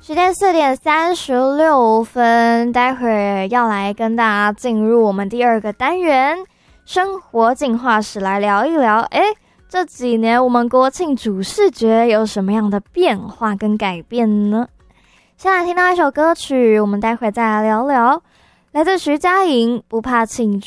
时间4:36，待会儿要来跟大家进入我们第二个单元生活进化史，来聊一聊这几年我们国庆主视觉有什么样的变化跟改变呢？先来听到一首歌曲，我们待会再来聊聊，来自徐佳莹《不怕庆祝》。